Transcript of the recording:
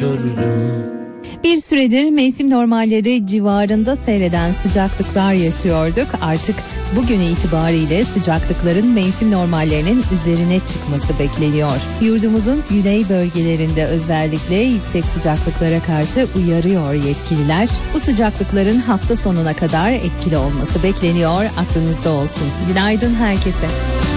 kördüm. Bir süredir mevsim normalleri civarında seyreden sıcaklıklar yaşıyorduk. Artık bugün itibariyle sıcaklıkların mevsim normallerinin üzerine çıkması bekleniyor. Yurdumuzun güney bölgelerinde özellikle yüksek sıcaklıklara karşı uyarıyor yetkililer. Bu sıcaklıkların hafta sonuna kadar etkili olması bekleniyor. Aklınızda olsun. Günaydın herkese.